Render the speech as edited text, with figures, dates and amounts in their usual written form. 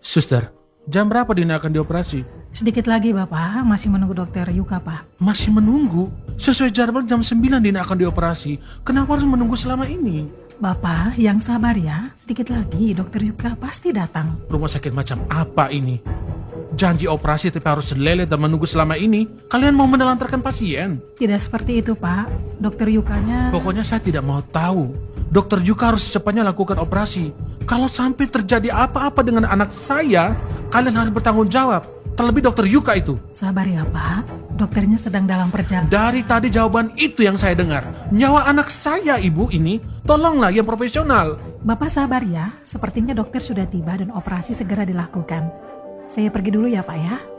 Suster, jam berapa Dina akan dioperasi? Sedikit lagi Bapak, masih menunggu dokter Yuka Pak. Masih menunggu? Sesuai jadwal jam 9 Dina akan dioperasi. Kenapa harus menunggu selama ini? Bapak yang sabar ya, sedikit lagi dokter Yuka pasti datang. Rumah sakit macam apa ini? Janji operasi tapi harus lelet dan menunggu selama ini. Kalian mau menelantarkan pasien? Tidak seperti itu Pak, dokter Yukanya... Pokoknya saya tidak mau tahu. Dokter Yuka harus secepatnya lakukan operasi. Kalau sampai terjadi apa-apa dengan anak saya, kalian harus bertanggung jawab. Terlebih dokter Yuka itu. Sabar ya Pak, dokternya sedang dalam perjalanan. Dari tadi jawaban itu yang saya dengar. Nyawa anak saya ibu ini, tolonglah yang profesional. Bapak sabar ya, sepertinya dokter sudah tiba dan operasi segera dilakukan. Saya pergi dulu ya Pak ya.